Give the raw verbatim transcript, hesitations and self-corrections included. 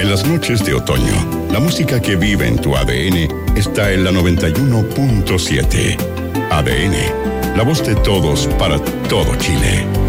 En las noches de otoño, la música que vive en tu A D N está en la noventa y uno punto siete. A D N, la voz de todos para todo Chile.